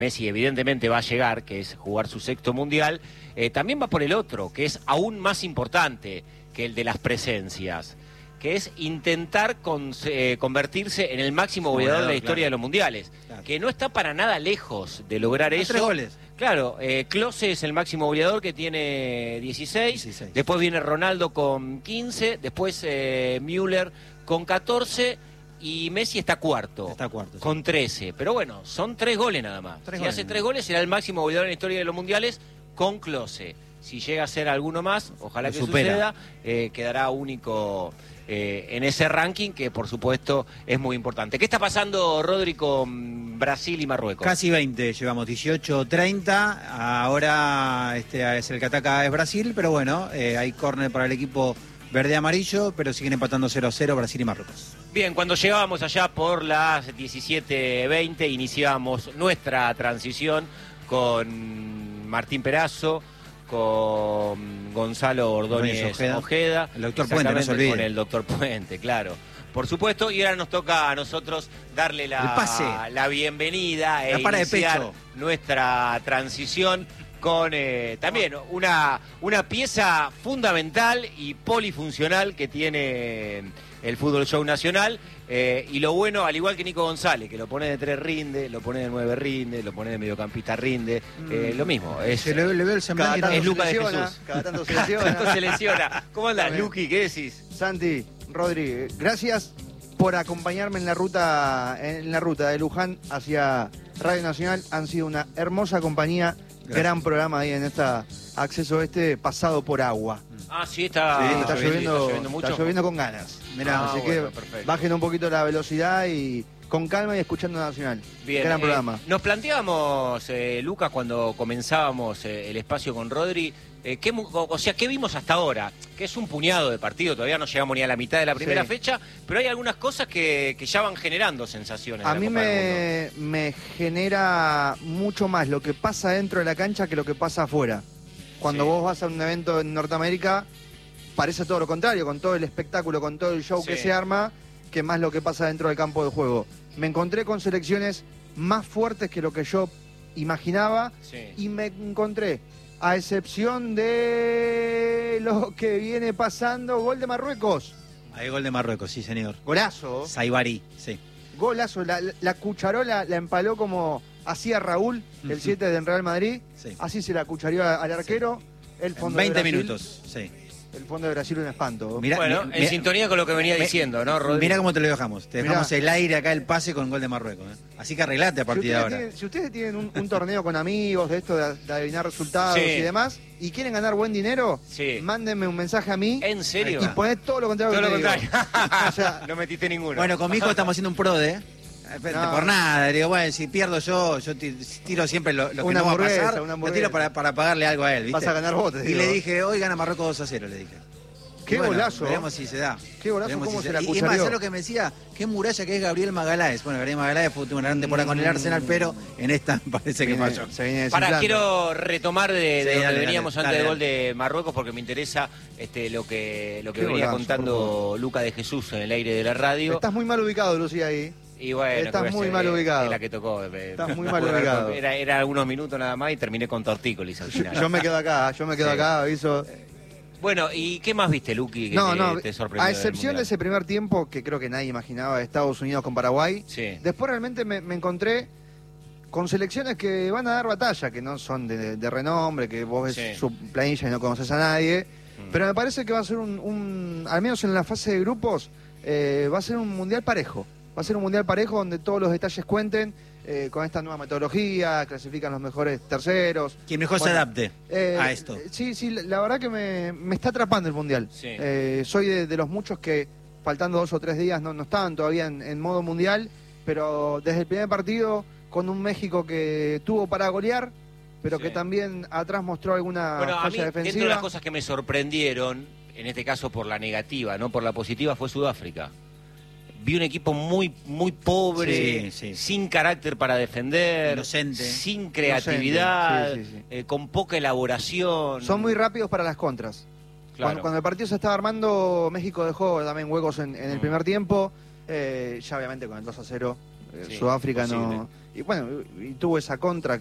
Messi evidentemente va a llegar, que es jugar su sexto mundial, también va por el otro, que es aún más importante que el de las presencias, que es intentar convertirse en el máximo goleador de la historia de los mundiales, que no está para nada lejos de lograr eso. 3 goles. Claro, Klose es el máximo goleador que tiene 16, después viene Ronaldo con 15, después Müller con 14 y Messi está cuarto, con 13. Pero bueno, son 3 goles nada más. Si hace 3 goles será el máximo goleador en la historia de los mundiales con Klose. Si llega a ser alguno más, ojalá que suceda, quedará único en ese ranking que por supuesto es muy importante. ¿Qué está pasando, Rodri, con Brasil y Marruecos? Casi 20, llevamos 18-30, ahora es el que ataca es Brasil, pero bueno, hay córner para el equipo verde-amarillo, pero siguen empatando 0-0 Brasil y Marruecos. Bien, cuando llegábamos allá por las 17:20 iniciábamos nuestra transición con Martín Perazo, con Gonzalo Ordóñez Ojeda, el doctor Puente, no se olvide. Con el doctor Puente, claro, por supuesto, y ahora nos toca a nosotros darle la bienvenida e iniciar nuestra transición con también una pieza fundamental y polifuncional que tiene el Fútbol Show Nacional, y lo bueno, al igual que Nico González, que lo pone de 3 rinde, lo pone de 9 rinde, lo pone de mediocampista rinde, lo mismo. Le veo el semblante. Es Lucas de Jesús. Cada tanto se lesiona. Cada tanto se lesiona. ¿Cómo andás, Luqui? ¿Qué decís? Santi, Rodri, gracias por acompañarme en la ruta de Luján hacia Radio Nacional. Han sido una hermosa compañía. Gracias. Gran programa ahí en esta Acceso pasado por agua. Ah, sí, está lloviendo mucho. Está lloviendo con ganas. Mirá, así que bajen un poquito la velocidad y con calma y escuchando Nacional. Bien, gran programa. Nos planteábamos, Lucas, cuando comenzábamos el espacio con Rodri, ¿qué vimos hasta ahora? Que es un puñado de partido, todavía no llegamos ni a la mitad de la primera fecha, pero hay algunas cosas que ya van generando sensaciones. A mí me genera mucho más lo que pasa dentro de la cancha que lo que pasa afuera. Cuando vos vas a un evento en Norteamérica, parece todo lo contrario, con todo el espectáculo, con todo el show que se arma, que más lo que pasa dentro del campo de juego. Me encontré con selecciones más fuertes que lo que yo imaginaba y me encontré, a excepción de lo que viene pasando, gol de Marruecos. Hay gol de Marruecos, sí, señor. Golazo. Saibari, sí. Golazo, la cucharola la empaló como hacía Raúl, el 7 del Real Madrid. Sí. Así se la cuchareó al arquero. El fondo 20 de Brasil, minutos, sí. El fondo de Brasil un espanto. En sintonía con lo que venía diciendo, ¿no, Rodri? Mira cómo te lo dejamos. Te dejamos el aire acá, el pase con gol de Marruecos. Así que arreglate a partir de ahora. Si ustedes tienen un torneo con amigos de esto de adivinar resultados y demás, y quieren ganar buen dinero, mándenme un mensaje a mí. ¿En serio? Y poned todo lo contrario. Todo lo contrario. O sea, no metiste ninguno. Bueno, con mi hijo estamos haciendo un PRODE. No. Por nada, digo, bueno, si pierdo yo tiro siempre lo que no va a pasar, lo tiro para pagarle algo a él, ¿viste? Vas a ganar vos, te digo. Y le dije, hoy gana Marruecos 2-0, le dije. Qué golazo. Veremos si se da. Qué golazo, cómo se la cuchareó. Y es más, ¿sabes lo que me decía? Qué muralla que es Gabriel Magaláes. Bueno, Gabriel Magaláes fue una gran temporada con el Arsenal, pero en esta parece que falló. Quiero retomar de donde veníamos antes del gol de Marruecos, porque me interesa lo que venía contando Lucas de Jesús en el aire de la radio. Estás muy mal ubicado, Lucía, ahí. Y bueno, estás muy mal ubicado. La que tocó. Estás muy mal ubicado. Era algunos minutos nada más y terminé con tortícolis al final. Yo me quedo acá, aviso. Bueno, ¿y qué más viste, Luqui, que te sorprendió? A excepción de ese primer tiempo, que creo que nadie imaginaba, de Estados Unidos con Paraguay, después realmente me encontré con selecciones que van a dar batalla, que no son de renombre, que vos ves su planilla y no conoces a nadie, pero me parece que va a ser al menos en la fase de grupos, va a ser un mundial parejo. Va a ser un mundial parejo donde todos los detalles cuenten, con esta nueva metodología, clasifican los mejores terceros. Quien mejor se adapte a esto. Sí, la verdad que me está atrapando el mundial. Soy de los muchos que, faltando 2 o 3 días, no estaban todavía en modo mundial, pero desde el primer partido, con un México que tuvo para golear, pero que también atrás mostró alguna falla defensiva. Dentro de las cosas que me sorprendieron, en este caso por la negativa, no por la positiva, fue Sudáfrica. Vi un equipo muy pobre, sin carácter para defender, inocente, sin creatividad, con poca elaboración. Son muy rápidos para las contras. Claro. Cuando el partido se estaba armando, México dejó también huecos en el primer tiempo. Ya obviamente con el 2-0 Sí, Sudáfrica posible. no... Y bueno, y tuvo esa contra